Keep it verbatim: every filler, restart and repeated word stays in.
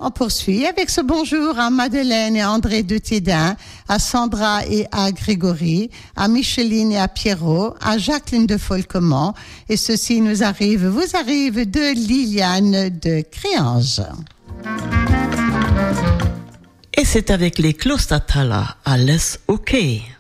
on poursuit avec ce bonjour à Madeleine et André de Tédin, à Sandra et à Grégory, à Micheline et à Pierrot, à Jacqueline de Folquemont. Et ceci nous arrive, vous arrive de Liliane de Créange. Et c'est avec les Clostatala à l'Es OK.